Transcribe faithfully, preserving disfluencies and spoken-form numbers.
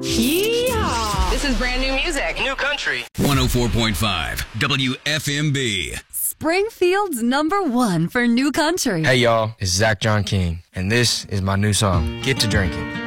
Yeehaw! This is brand new music. New country. one oh four point five W F M B. Springfield's number one for new country. Hey, y'all. It's Zach John King, and this is my new song, Get to Drinking.